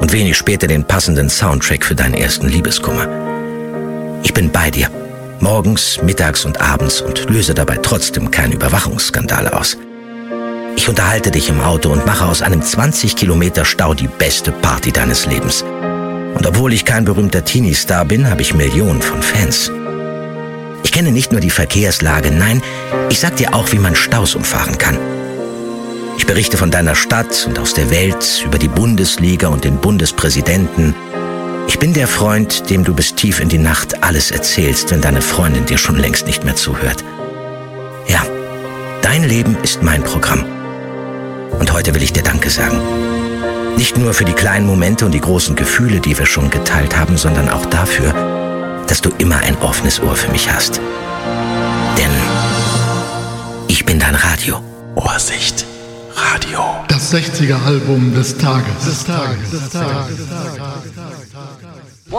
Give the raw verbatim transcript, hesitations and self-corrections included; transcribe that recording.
und wenig später den passenden Soundtrack für deinen ersten Liebeskummer. Ich bin bei dir, morgens, mittags und abends, und löse dabei trotzdem keine Überwachungsskandale aus. Ich unterhalte dich im Auto und mache aus einem zwanzig Kilometer Stau die beste Party deines Lebens. Und obwohl ich kein berühmter Teenie-Star bin, habe ich Millionen von Fans. Ich kenne nicht nur die Verkehrslage, nein, ich sag dir auch, wie man Staus umfahren kann. Ich berichte von deiner Stadt und aus der Welt, über die Bundesliga und den Bundespräsidenten. Ich bin der Freund, dem du bis tief in die Nacht alles erzählst, wenn deine Freundin dir schon längst nicht mehr zuhört. Ja, dein Leben ist mein Programm. Und heute will ich dir Danke sagen. Nicht nur für die kleinen Momente und die großen Gefühle, die wir schon geteilt haben, sondern auch dafür, dass du immer ein offenes Ohr für mich hast. Denn ich bin dein Radio. Ohrsicht Radio. Das sechziger Album des Tages. Des Tages. Des Tages. Des Tages.